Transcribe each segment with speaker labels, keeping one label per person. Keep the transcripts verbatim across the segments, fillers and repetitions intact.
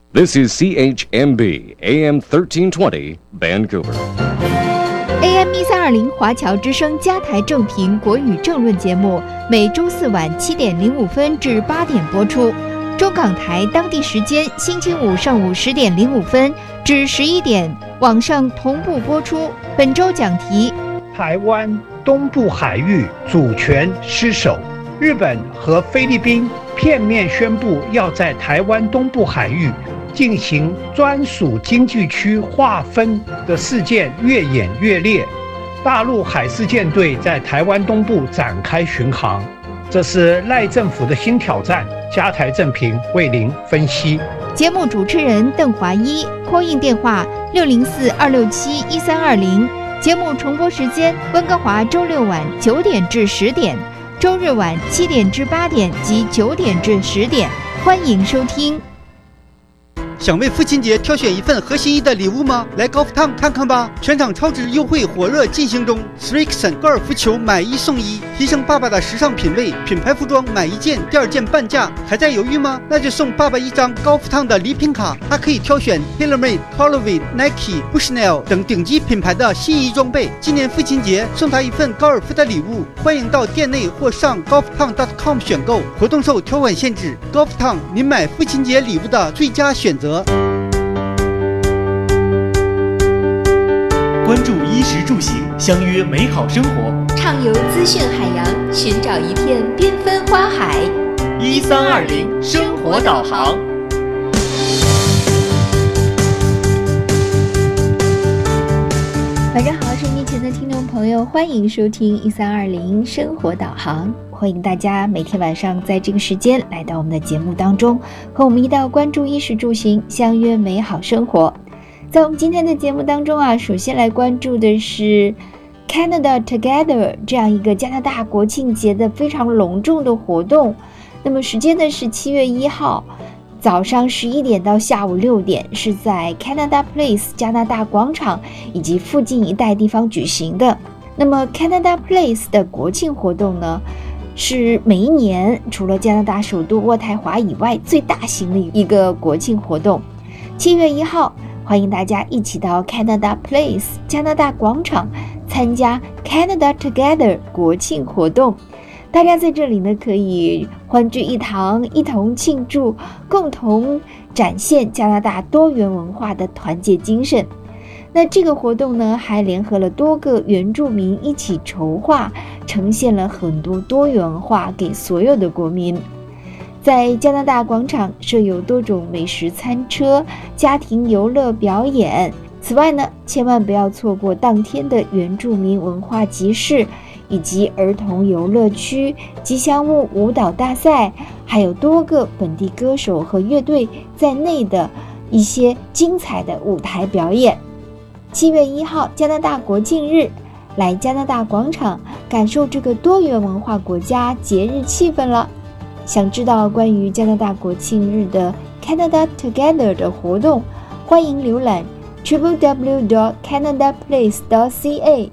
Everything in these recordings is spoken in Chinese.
Speaker 1: This is C H M B A M thirteen twenty Vancouver。A
Speaker 2: M 一三二零华侨之声加台正评国语政论节目，每周四晚七点零五分至八点播出。中港台当地时间星期五上午十点零五分至十一点，网上同步播出。本周讲题：
Speaker 3: 台湾东部海域主权失守，日本和菲律宾片面宣布要在台湾东部海域进行专属经济区划分的事件越演越烈，大陆海事舰队在台湾东部展开巡航，这是赖政府的新挑战。加台正评为您分析。
Speaker 2: 节目主持人邓华一 ，call in 电话六零四二六七一三二零。节目重播时间：温哥华周六晚九点至十点，周日晚七点至八点及九点至十点。欢迎收听。
Speaker 4: 想为父亲节挑选一份合心意的礼物吗？来高福烫看看吧！全场超值优惠火热进行中 ，Strixon 高尔夫球买一送一，提升爸爸的时尚品味。品牌服装买一件，第二件半价。还在犹豫吗？那就送爸爸一张高福烫的礼品卡，他可以挑选 TaylorMade、Colorway、Nike、Bushnell 等顶级品牌的心仪装备。今年父亲节送他一份高尔夫的礼物，欢迎到店内或上 golf town dot com 选购。活动受条款限制。高福烫，您买父亲节礼物的最佳选择。
Speaker 5: 关注衣食住行，相约美好生活，
Speaker 6: 畅游资讯海洋，寻找一片缤纷花海。
Speaker 5: 一三二零生活导航。
Speaker 2: 晚上好，收音机前的听众朋友，欢迎收听一三二零生活导航。欢迎大家每天晚上在这个时间来到我们的节目当中，和我们一道关注衣食住行，相约美好生活。在我们今天的节目当中啊，首先来关注的是 Canada Together 这样一个加拿大国庆节的非常隆重的活动。那么时间呢是七月一号早上十一点到下午六点，是在 Canada Place 加拿大广场以及附近一带地方举行的。那么 Canada Place 的国庆活动呢，是每一年除了加拿大首都渥太华以外最大型的一个国庆活动。七月一号，欢迎大家一起到 Canada Place 加拿大广场参加 Canada Together 国庆活动。大家在这里呢可以欢聚一堂，一同庆祝，共同展现加拿大多元文化的团结精神。那这个活动呢还联合了多个原住民一起筹划，呈现了很多多元文化给所有的国民。在加拿大广场设有多种美食餐车、家庭游乐表演。此外呢，千万不要错过当天的原住民文化集市，以及儿童游乐区、吉祥物舞蹈大赛，还有多个本地歌手和乐队在内的一些精彩的舞台表演。七月一号，加拿大国庆日，来加拿大广场感受这个多元文化国家节日气氛了。想知道关于加拿大国庆日的 Canada Together 的活动，欢迎浏览 double-u double-u double-u dot canada place dot c a。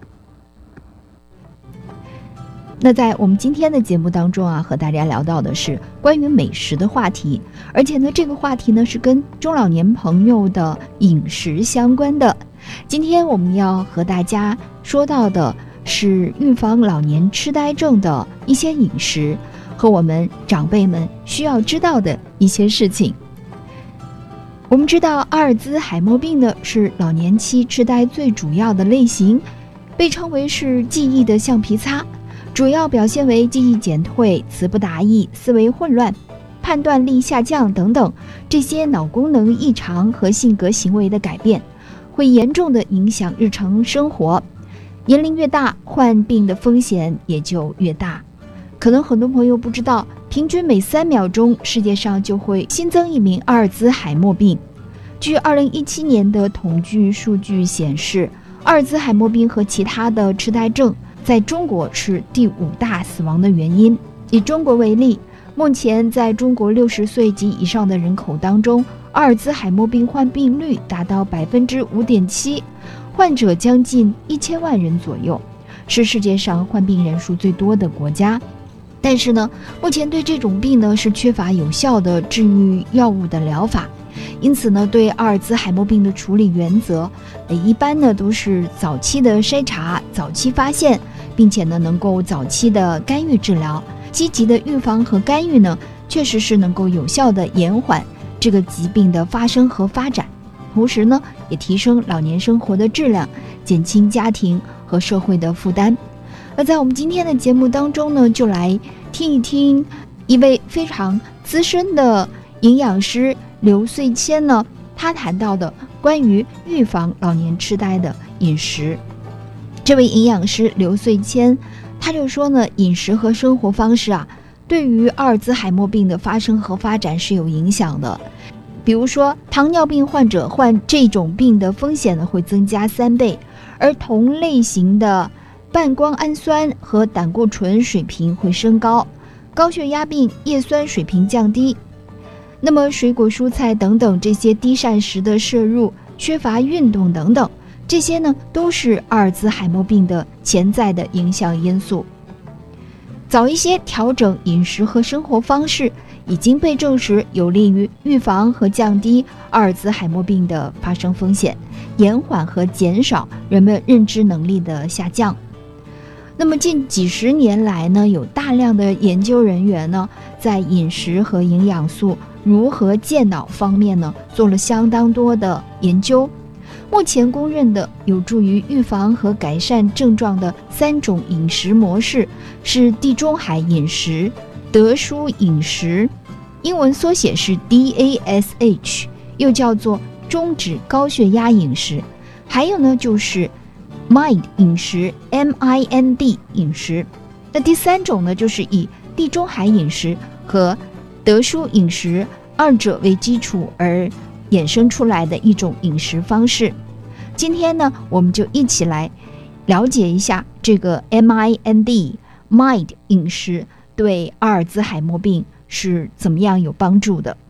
Speaker 2: 那在我们今天的节目当中啊，和大家聊到的是关于美食的话题，而且呢这个话题呢是跟中老年朋友的饮食相关的。今天我们要和大家说到的是预防老年痴呆症的一些饮食和我们长辈们需要知道的一些事情。我们知道阿尔兹海默病呢是老年期痴呆最主要的类型，被称为是记忆的橡皮擦，主要表现为记忆减退、词不达意、思维混乱、判断力下降等等，这些脑功能异常和性格行为的改变，会严重的影响日常生活。年龄越大，患病的风险也就越大。可能很多朋友不知道，平均每三秒钟世界上就会新增一名阿尔兹海默病。据二零一七年的统计数据显示，阿尔兹海默病和其他的痴呆症在中国是第五大死亡的原因。以中国为例，目前在中国六十岁及以上的人口当中，阿尔兹海默病患病率达到百分之五点七，患者将近一千万人左右，是世界上患病人数最多的国家。但是呢，目前对这种病呢是缺乏有效的治愈药物的疗法， 因此呢，对阿尔兹海默病的处理原则，呃，一般呢都是早期的筛查、早期发现，并且呢能够早期的干预治疗。积极的预防和干预呢，确实是能够有效的延缓这个疾病的发生和发展，同时呢，也提升老年生活的质量，减轻家庭和社会的负担。那在我们今天的节目当中呢，就来听一听一位非常资深的营养师刘穗谦呢，他谈到的关于预防老年痴呆的饮食。这位营养师刘穗谦，他就说呢，饮食和生活方式啊，对于阿尔兹海默病的发生和发展是有影响的。比如说，糖尿病患者患这种病的风险呢会增加三倍，而同类型的半胱氨酸和胆固醇水平会升高，高血压病叶酸水平降低。那么水果蔬菜等等这些低膳食的摄入，缺乏运动等等，这些呢都是阿尔兹海默病的潜在的影响因素。早一些调整饮食和生活方式已经被证实有利于预防和降低阿尔兹海默病的发生风险，延缓和减少人们认知能力的下降。那么近几十年来呢，有大量的研究人员呢，在饮食和营养素如何健脑方面呢，做了相当多的研究。目前公认的有助于预防和改善症状的三种饮食模式是地中海饮食、德舒饮食，英文缩写是 D A S H， 又叫做终止高血压饮食，还有呢就是 M I D 饮食 M I N D 饮食。那第三种呢，就是以地中海饮食和德舒饮食二者为基础而衍生出来的一种饮食方式。今天呢，我们就一起来了解一下这个 M I N D M I D 饮食对阿尔兹海默病是怎么样有帮助的。